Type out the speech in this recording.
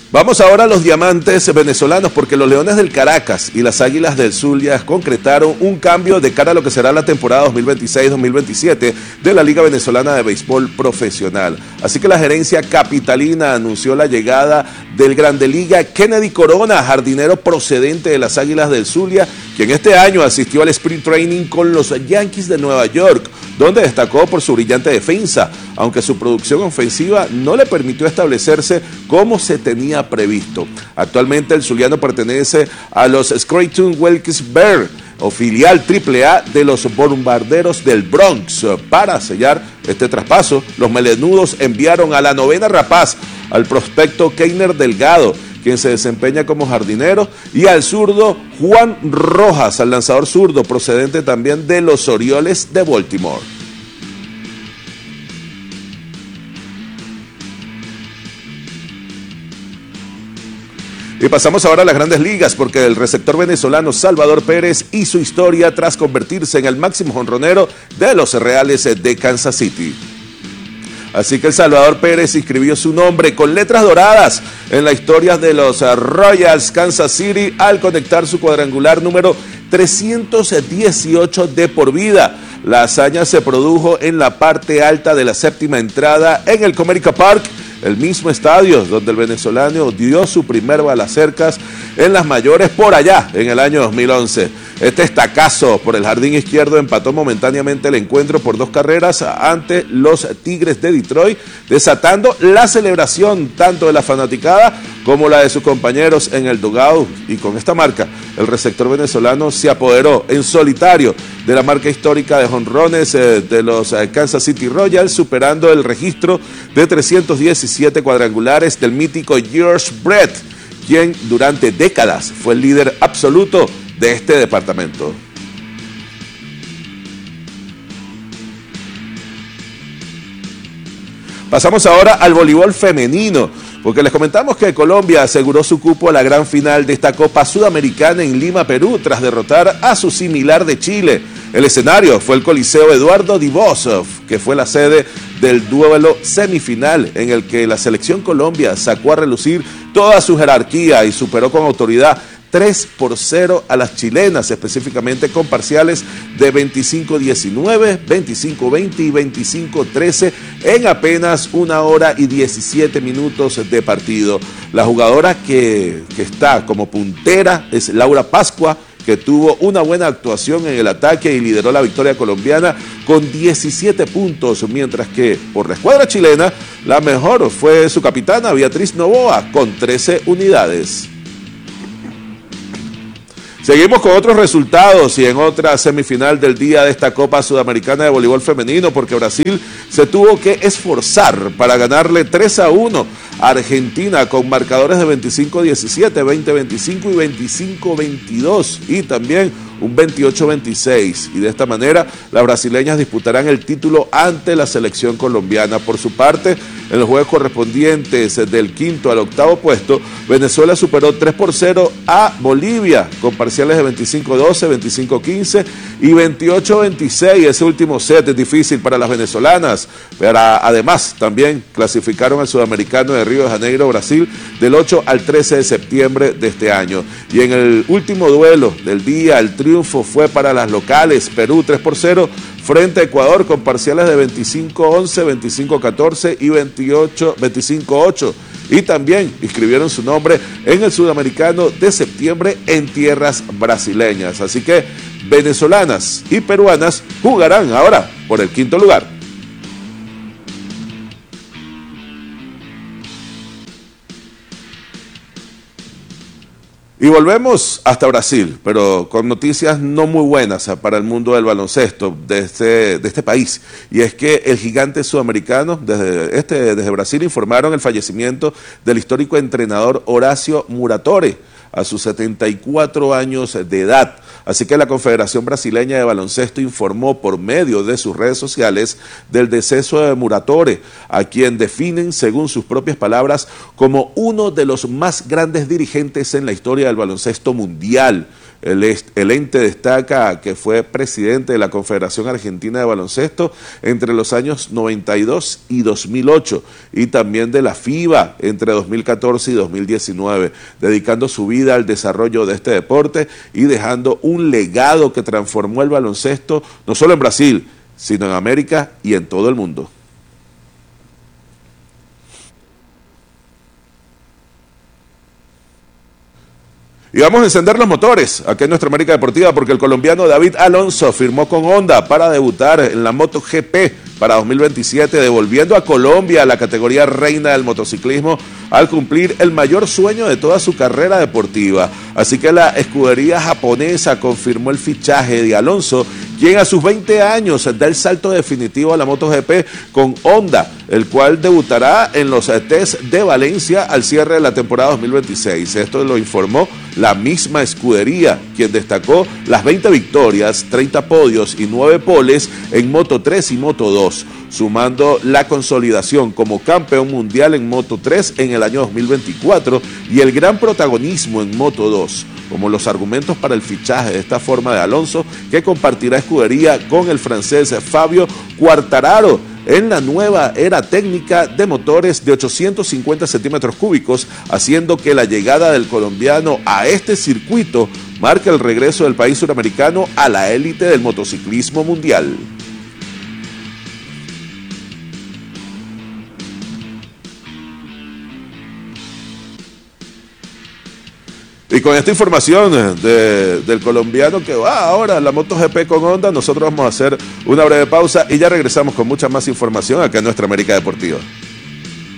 Vamos ahora a los diamantes venezolanos, porque los Leones del Caracas y las Águilas del Zulia concretaron un cambio de cara a lo que será la temporada 2026-2027 de la Liga Venezolana de Béisbol Profesional. Así que la gerencia capitalina anunció la llegada del Grande Liga Kennedy Corona, jardinero procedente de las Águilas del Zulia, quien este año asistió al Spring Training con los Yankees de Nueva York, donde destacó por su brillante defensa, aunque su producción ofensiva no le permitió establecerse como se tenía previsto. Actualmente el zuliano pertenece a los Scranton Wilkes-Barre, o filial AAA de los Bombarderos del Bronx. Para sellar este traspaso, los melenudos enviaron a la novena rapaz al prospecto Keiner Delgado, quien se desempeña como jardinero, y al zurdo Juan Rojas, al lanzador zurdo procedente también de los Orioles de Baltimore. Y pasamos ahora a las Grandes Ligas, porque el receptor venezolano Salvador Pérez hizo historia tras convertirse en el máximo jonronero de los Reales de Kansas City. Así que el Salvador Pérez inscribió su nombre con letras doradas en la historia de los Royals Kansas City al conectar su cuadrangular número 318 de por vida. La hazaña se produjo en la parte alta de la séptima entrada en el Comerica Park, el mismo estadio donde el venezolano dio su primer balacercas en las mayores por allá en el año 2011. Este estacazo por el jardín izquierdo empató momentáneamente el encuentro por 2 carreras ante los Tigres de Detroit, desatando la celebración tanto de la fanaticada como la de sus compañeros en el dugout. Y con esta marca, el receptor venezolano se apoderó en solitario de la marca histórica de jonrones de los Kansas City Royals, superando el registro de 317 cuadrangulares del mítico George Brett, quien durante décadas fue el líder absoluto de este departamento. Pasamos ahora al voleibol femenino, porque les comentamos que Colombia aseguró su cupo a la gran final de esta Copa Sudamericana en Lima, Perú, tras derrotar a su similar de Chile. El escenario fue el Coliseo Eduardo Dibosov, que fue la sede del duelo semifinal en el que la selección Colombia sacó a relucir toda su jerarquía y superó con autoridad 3-0 a las chilenas, específicamente con parciales de 25-19, 25-20 y 25-13 en apenas 1 hora y 17 minutos de partido. La jugadora que está como puntera es Laura Pascua, que tuvo una buena actuación en el ataque y lideró la victoria colombiana con 17 puntos, mientras que por la escuadra chilena la mejor fue su capitana Beatriz Novoa con 13 unidades. Seguimos con otros resultados y en otra semifinal del día de esta Copa Sudamericana de Voleibol Femenino, porque Brasil se tuvo que esforzar para ganarle 3-1 a Argentina con marcadores de 25-17, 20-25 y 25-22 y también un 28-26, y de esta manera las brasileñas disputarán el título ante la selección colombiana. Por su parte, en los juegos correspondientes del 5º al 8º puesto, Venezuela superó 3-0 a Bolivia con parciales de 25-12, 25-15 y 28-26. Ese último set es difícil para las venezolanas, pero además también clasificaron al Sudamericano de Río de Janeiro, Brasil, del 8 al 13 de septiembre de este año. Y en el último duelo del día, el triunfo fue para las locales, Perú 3-0 frente a Ecuador con parciales de 25-11, 25-14 y 25-8. Y también inscribieron su nombre en el Sudamericano de septiembre en tierras brasileñas. Así que venezolanas y peruanas jugarán ahora por el 5º lugar. Y volvemos hasta Brasil, pero con noticias no muy buenas para el mundo del baloncesto de este país. Y es que el gigante sudamericano desde Brasil informaron el fallecimiento del histórico entrenador Horacio Muratore a sus 74 años de edad. Así que la Confederación Brasileña de Baloncesto informó por medio de sus redes sociales del deceso de Muratore, a quien definen, según sus propias palabras, como uno de los más grandes dirigentes en la historia del baloncesto mundial. El ente destaca que fue presidente de la Confederación Argentina de Baloncesto entre los años 92 y 2008 y también de la FIBA entre 2014 y 2019, dedicando su vida al desarrollo de este deporte y dejando un legado que transformó el baloncesto no solo en Brasil, sino en América y en todo el mundo. Y vamos a encender los motores aquí en nuestra América Deportiva porque el colombiano David Alonso firmó con Honda para debutar en la MotoGP para 2027, devolviendo a Colombia a la categoría reina del motociclismo al cumplir el mayor sueño de toda su carrera deportiva. Así que la escudería japonesa confirmó el fichaje de Alonso, quien a sus 20 años da el salto definitivo a la MotoGP con Honda, el cual debutará en los test de Valencia al cierre de la temporada 2026. Esto lo informó la misma escudería, quien destacó las 20 victorias, 30 podios y 9 poles en Moto 3 y Moto 2, sumando la consolidación como campeón mundial en Moto 3 en el año 2024 y el gran protagonismo en Moto 2, como los argumentos para el fichaje de esta forma de Alonso, que compartirá escudería con el francés Fabio Quartararo en la nueva era técnica de motores de 850 centímetros cúbicos, haciendo que la llegada del colombiano a este circuito marque el regreso del país suramericano a la élite del motociclismo mundial. Y con esta información del colombiano que va ahora a la MotoGP con Honda, nosotros vamos a hacer una breve pausa y ya regresamos con mucha más información acá en nuestra América Deportiva.